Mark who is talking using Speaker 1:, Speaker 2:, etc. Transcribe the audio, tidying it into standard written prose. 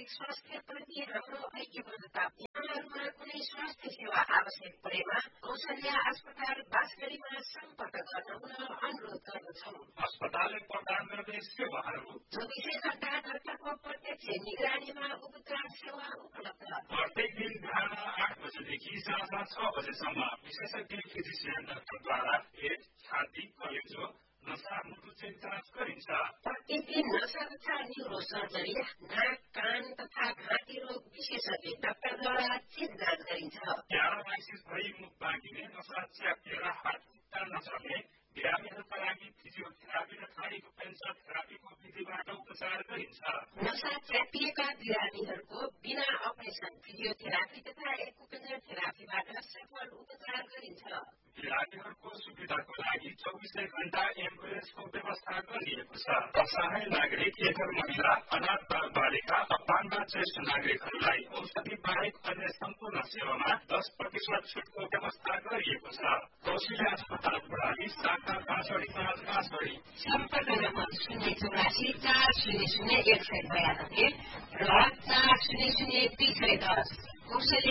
Speaker 1: स्वास्थ्य प्रति हाम्रो ऐक्यबद्धता। यहाँहरूमा कुनै स्वास्थ्य सेवा आवश्यक परेमा कौशल्या अस्पताल बाँसगढीमा सम्पर्क गर्न अनुरोध गर्दछौ।
Speaker 2: अस्पतालले प्रदान गर्ने सेवाहरू
Speaker 1: 24 घण्टा डाक्टरको प्रत्यक्ष निगरानीमा उपचार सेवा उपलब्ध।
Speaker 2: प्रत्येक दिन बिहान 8 बजेदेखि साँझ 6 बजेसम्म विशेषज्ञ फिजिसियन डाक्टरद्वारा पेट, छाती, कलेजो, नसा, मुटुचे जाँच गरिन्छ।
Speaker 1: प्रत्येक दिन नसा तथा न्युरो सर्जरी, नाक, कान तथा घाँटी रोग विशेषज्ञ डाक्टरद्वारा चेक जाँच गरिन्छ।
Speaker 2: प्यारालाइसिस भई मुख बाँकिने, नसा च्यापिएर हात खुट्टा नचल्ने बिरामीहरूका लागि फिजियोथेरापी र थाइरोपेन्सर थेरापीको विधिबाट उपचार गरिन्छ।
Speaker 1: नसा च्यापिएका बिरामीहरूको बिना अपरेसन फिजियोथेरापी तथा एक्युपेन्सर थेरापीबाट सफल उपचार गरिन्छ।
Speaker 2: बिरामीहरूको सुविधाको लागि 24 घण्टा एम्बुलेन्सको व्यवस्था गरिएको छ। असहाय नागरिक, एघर महिला, अनाथ बाल-बालिका, अपाङ्ग ज्येष्ठ नागरिकहरूलाई औषधि बाहेक अन्य सम्पूर्ण सेवामा 10% छुटको व्यवस्था गरिएको छ। कौशल्या अस्पताल प्रणाली शाखा बाँसगढी
Speaker 1: सम्पर्क नम्बर 084 400 192 र 400 210।